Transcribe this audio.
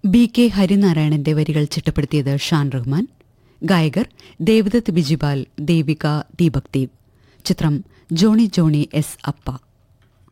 BK ഹരിനാരായണന്റെ വരികൾ ചിട്ടപ്പെടുത്തിയത് ഷാൻ റഹ്മാൻ. ഗായകർ ദേവദത്ത് ബിജിപാൽ, ദേവിക, ദീപക് ദേവ്. ചിത്രം ജോണി ജോണി എസ് അപ്പ.